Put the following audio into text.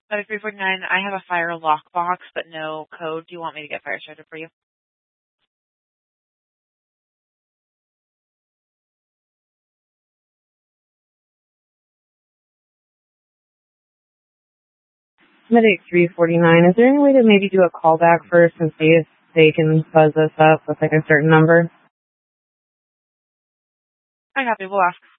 Medic 349, I have a fire lockbox, but no code. Do you want me to get fire started for you? Medic 349, is there any way to maybe do a callback first and see if they can buzz us up with like a certain number? I copy. We'll ask.